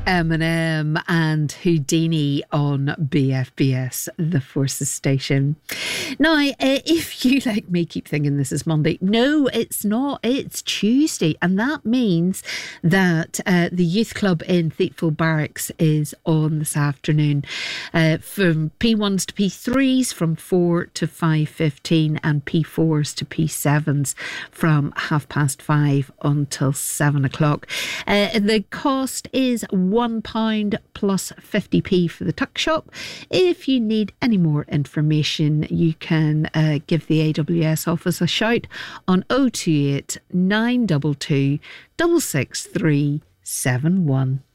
Eminem and Houdini on BFBS, the Forces Station. Now, if you, like me, keep thinking this is Monday, no, it's not. It's Tuesday. And that means that the youth club in Thiepval Barracks is on this afternoon from P1s to P3s from 4 to 5:15 and P4s to P7s from 5:30 until 7 o'clock. The cost is £1 plus 50p for the tuck shop. If you need any more information, you can give the AWS office a shout on 028 922 66371.